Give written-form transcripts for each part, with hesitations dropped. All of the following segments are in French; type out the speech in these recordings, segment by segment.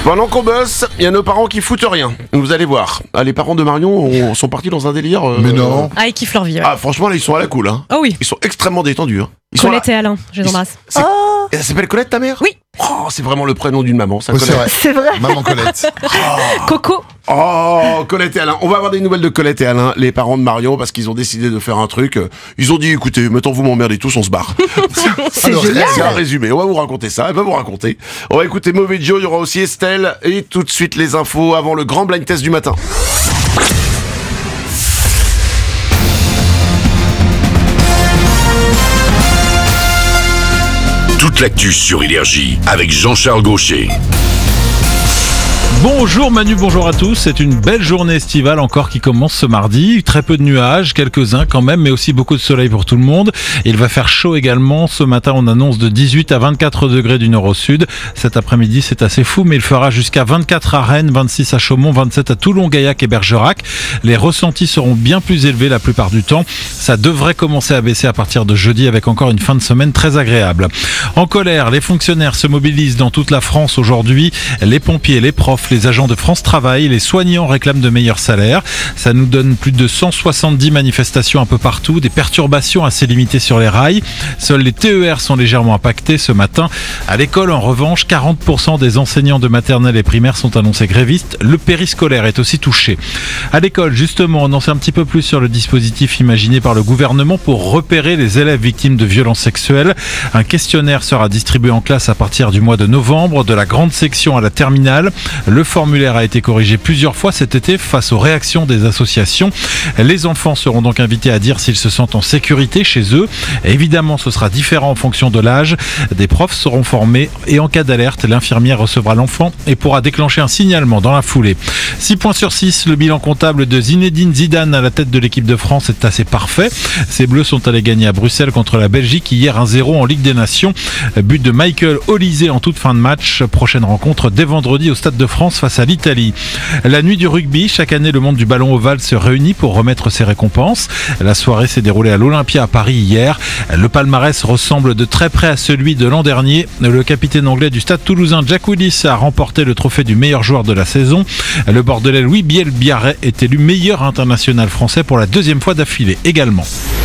Pendant qu'on bosse, il y a nos parents qui foutent rien. Vous allez voir. Ah, les parents de Marion sont partis dans un délire. Mais non. Ah, ils kiffent leur vie. Ouais. Ah, franchement, là, ils sont à la cool. Hein. Oh oui. Ils sont extrêmement détendus. Hein. Ils sont là. Colette et Alain, je les embrasse. Elle s'appelle Colette, ta mère? Oui. Oh, c'est vraiment le prénom d'une maman, ça, Oui, Colette. c'est vrai. Maman Colette. Coco. Oh, Colette et Alain. On va avoir des nouvelles de Colette et Alain, les parents de Marion, parce qu'ils ont décidé de faire un truc. Ils ont dit, écoutez, maintenant vous m'emmerdez tous, on se barre. C'est génial. C'est un résumé. On va vous raconter ça. Elle va vous raconter. On va écouter Mauvais Joe. Il y aura aussi Estelle. Et tout de suite, les infos avant le grand blind test du matin. Toute l'actu sur Énergie avec Jean-Charles Gaucher. Bonjour Manu, bonjour à tous. C'est une belle journée estivale encore qui commence ce mardi. Très peu de nuages, quelques-uns quand même, mais aussi beaucoup de soleil pour tout le monde. Il va faire chaud également. Ce matin, on annonce de 18 à 24 degrés du nord au sud. Cet après-midi, c'est assez fou, mais il fera jusqu'à 24 à Rennes, 26 à Chaumont, 27 à Toulon, Gaillac et Bergerac. Les ressentis seront bien plus élevés la plupart du temps. Ça devrait commencer à baisser à partir de jeudi avec encore une fin de semaine très agréable. En colère, les fonctionnaires se mobilisent dans toute la France aujourd'hui. Les pompiers, les profs, les agents de France Travail, les soignants réclament de meilleurs salaires. Ça nous donne plus de 170 manifestations un peu partout, des perturbations assez limitées sur les rails. Seuls les TER sont légèrement impactés ce matin. À l'école, en revanche, 40% des enseignants de maternelle et primaire sont annoncés grévistes. Le périscolaire est aussi touché. À l'école, justement, on en sait un petit peu plus sur le dispositif imaginé par le gouvernement pour repérer les élèves victimes de violences sexuelles. Un questionnaire sera distribué en classe à partir du mois de novembre, de la grande section à la terminale. Le formulaire a été corrigé plusieurs fois cet été face aux réactions des associations. Les enfants seront donc invités à dire s'ils se sentent en sécurité chez eux. Évidemment, ce sera différent en fonction de l'âge. Des profs seront formés et en cas d'alerte, l'infirmière recevra l'enfant et pourra déclencher un signalement dans la foulée. 6 points sur 6, le bilan comptable de Zinedine Zidane à la tête de l'équipe de France est assez parfait. Ces Bleus sont allés gagner à Bruxelles contre la Belgique hier 1-0 en Ligue des Nations. But de Michael Olise en toute fin de match. Prochaine rencontre dès vendredi au Stade de France face à l'Italie. La nuit du rugby, chaque année le monde du ballon ovale se réunit pour remettre ses récompenses. La soirée s'est déroulée à l'Olympia à Paris hier. Le palmarès ressemble de très près à celui de l'an dernier. Le capitaine anglais du Stade toulousain Jack Willis a remporté le trophée du meilleur joueur de la saison. Le bordelais Louis Biel-Biarret est élu meilleur international français pour la deuxième fois d'affilée également.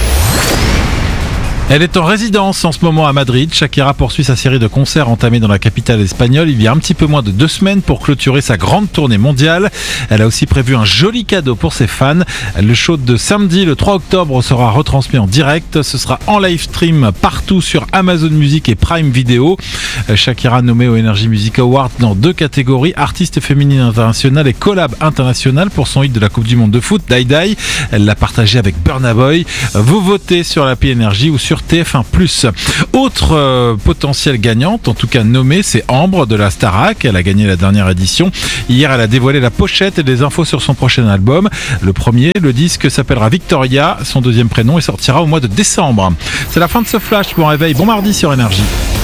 Elle est en résidence en ce moment à Madrid. Shakira poursuit sa série de concerts entamés dans la capitale espagnole il y a un petit peu moins de 2 semaines pour clôturer sa grande tournée mondiale. Elle a aussi prévu un joli cadeau pour ses fans. Le show de samedi, le 3 octobre, sera retransmis en direct. Ce sera en live stream partout sur Amazon Music et Prime Video. Shakira nommée au Energy Music Awards dans 2 catégories, artiste féminine internationale et collab international pour son hit de la Coupe du Monde de foot, Die Die. Elle l'a partagé avec Burna Boy. Vous votez sur l'appli Energy ou sur TF1+. Autre potentielle gagnante, en tout cas nommée, c'est Ambre de la Starac. Elle a gagné la dernière édition. Hier, elle a dévoilé la pochette et des infos sur son prochain album. Le premier, le disque s'appellera Victoria. Son deuxième prénom et sortira au mois de décembre. C'est la fin de ce flash. Bon réveil, bon mardi sur Énergie.